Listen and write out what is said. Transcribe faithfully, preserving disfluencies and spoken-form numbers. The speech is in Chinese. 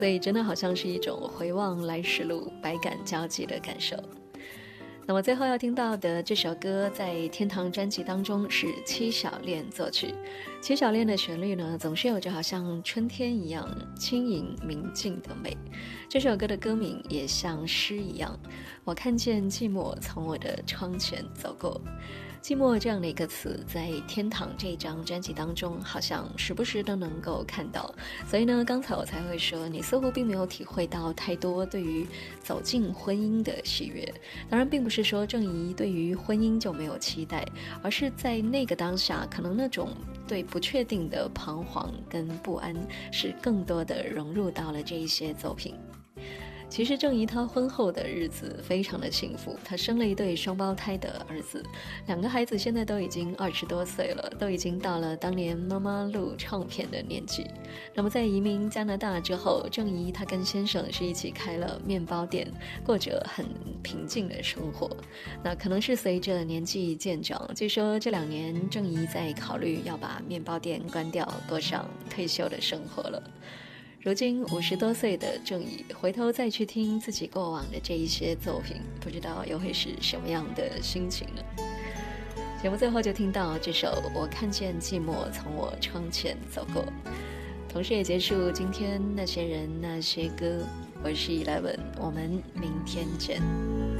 所以真的好像是一种回望来时路，百感交集的感受。那么最后要听到的这首歌在天堂专辑当中是戚小恋作曲，戚小恋的旋律呢总是有着好像春天一样轻盈明净的美。这首歌的歌名也像诗一样，我看见寂寞从我的窗前走过。寂寞这样的一个词在天堂这一张专辑当中好像时不时都能够看到，所以呢刚才我才会说你似乎并没有体会到太多对于走进婚姻的喜悦。当然并不是说郑怡对于婚姻就没有期待，而是在那个当下可能那种对不确定的彷徨跟不安是更多的融入到了这一些作品。其实郑怡她婚后的日子非常的幸福，她生了一对双胞胎的儿子，两个孩子现在都已经二十多岁了，都已经到了当年妈妈录唱片的年纪。那么在移民加拿大之后，郑怡她跟先生是一起开了面包店，过着很平静的生活。那可能是随着年纪渐长，据说这两年郑怡在考虑要把面包店关掉，过上退休的生活了。如今五十多岁的郑怡回头再去听自己过往的这一些作品，不知道又会是什么样的心情呢？节目最后就听到这首《我看见寂寞从我窗前走过》，同时也结束今天那些人那些歌。我是 Eleven， 我们明天见。